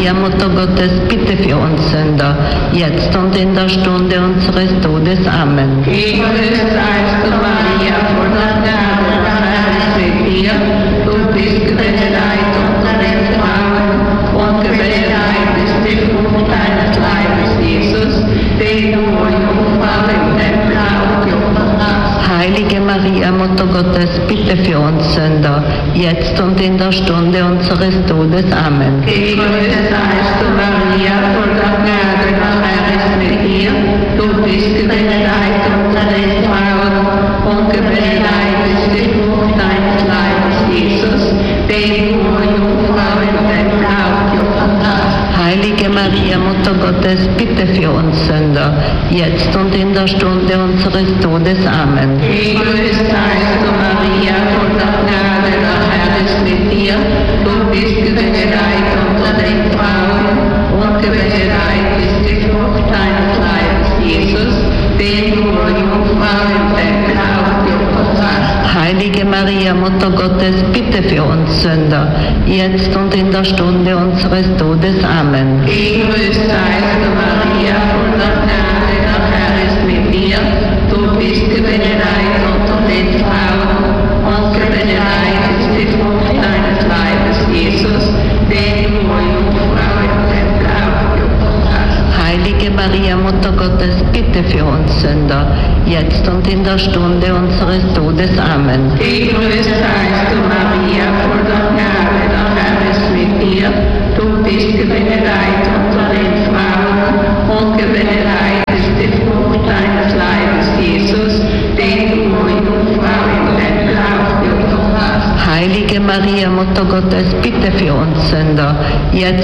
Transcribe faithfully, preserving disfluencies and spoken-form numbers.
Maria, Mutter Gottes, bitte für uns Sünder, jetzt und in der Stunde unseres Todes. Amen. Gegrüßt seist du, Maria, voll der Gnade, der Herr ist mit dir. Du bist gebenedeit unter den Frauen, und gebenedeit ist die Frucht deines Leibes, Jesus, den du, o Jungfrau, im Tempel aufgeopfert hast. Heilige Maria, Mutter Gottes, bitte für uns Sünder, jetzt und in der Stunde unseres Todes. Amen. Gegrüßt seist du, Maria, voll der Gnade, der Herr ist mit dir. Du bist gebenedeit unter den Frauen, und gebenedeit ist die Frucht deines Leibes, Jesus, den du, o Jungfrau, im Tempel aufgeopfert hast. Heilige Maria, Mutter Gottes, bitte für uns Sünder, jetzt und in der Stunde unseres Todes. Amen. Gegrüßt seist du, Maria, voll der Gnade, der Herr ist mit dir. Du bist gebenedeit unter den Frauen, und gebenedeit ist die Frucht deines Leibes, Jesus, den du, o Jungfrau, im Tempel aufgeopfert hast. Heilige Maria, Mutter Gottes, bitte für uns Sünder, jetzt und in der Stunde unseres Todes. Amen. Gegrüßt seist du, Maria, voll der Gnade, der Herr ist mit dir. Du bist gebenedeit unter den Frauen, und gebenedeit ist die Frucht deines Leibes, Jesus, den du, o Jungfrau, im Tempel aufgeopfert hast. Heilige Maria, Mutter Gottes, bitte für uns Sünder, jetzt und in der Stunde unseres Todes. Amen. Gegrüßt seist du, Maria, voll der Gnade, der Herr ist mit dir. Du bist gebenedeit unter den Frauen, und gebenedeit ist die Frucht deines Leibes, Jesus, den du, o Jungfrau, im Tempel aufgeopfert hast. Heilige Maria, Mutter Gottes, bitte für uns Sünder, jetzt